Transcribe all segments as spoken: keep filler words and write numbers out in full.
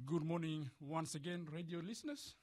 Good morning once again, radio listeners.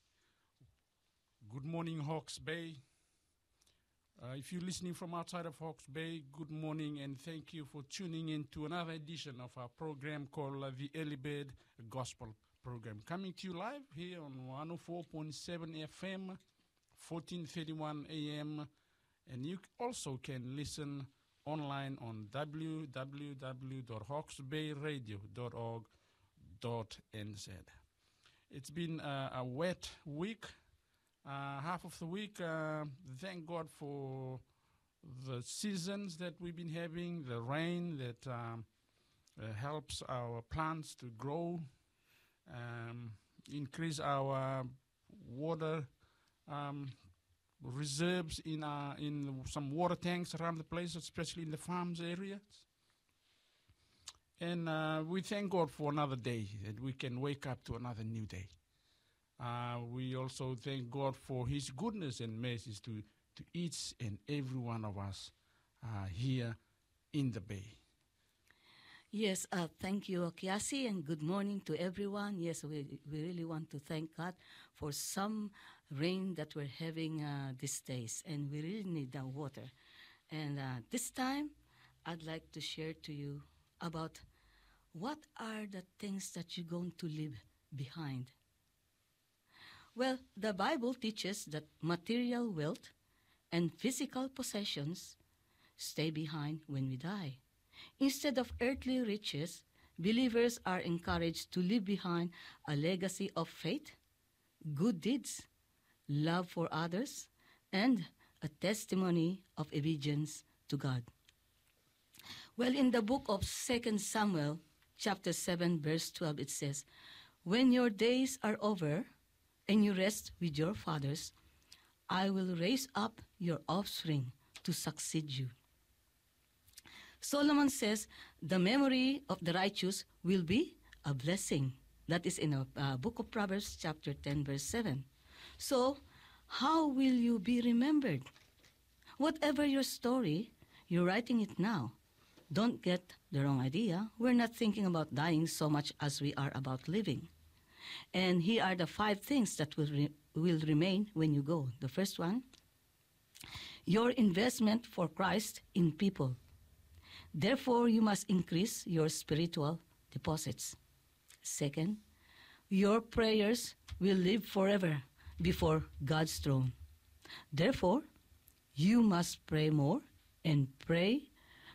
Good morning, Hawke's Bay. Uh, if you're listening from outside of Hawke's Bay, good morning and thank you for tuning in to another edition of our program called uh, the Early Bird Gospel Program. Coming to you live here on one oh four point seven F M, fourteen thirty-one A M. And you also can listen online on w w w dot hawks bay radio dot org. Dot N Z. It's been uh, a wet week, uh, half of the week. Uh, thank God for the seasons that we've been having, the rain that um, uh, helps our plants to grow, um, increase our water um, reserves in our, in some water tanks around the place, especially in the farms areas. And uh, we thank God for another day, that we can wake up to another new day. Uh, we also thank God for His goodness and mercies to, to each and every one of us uh, here in the Bay. Yes, uh, thank you, Kiasi, and good morning to everyone. Yes, we, we really want to thank God for some rain that we're having uh, these days, and we really need the water. And uh, this time, I'd like to share to you about what are the things that you're going to leave behind. Well, the Bible teaches that material wealth and physical possessions stay behind when we die. Instead of earthly riches, believers are encouraged to leave behind a legacy of faith, good deeds, love for others, and a testimony of obedience to God. Well, in the book of Second Samuel, chapter seven, verse twelve, it says, "When your days are over and you rest with your fathers, I will raise up your offspring to succeed you." Solomon says, the memory of the righteous will be a blessing. That is in the uh, book of Proverbs, chapter ten, verse seven. So, how will you be remembered? Whatever your story, you're writing it now. Don't get the wrong idea. We're not thinking about dying so much as we are about living. And here are the five things that will, re- will remain when you go. The first one, your investment for Christ in people. Therefore, you must increase your spiritual deposits. Second, your prayers will live forever before God's throne. Therefore, you must pray more and pray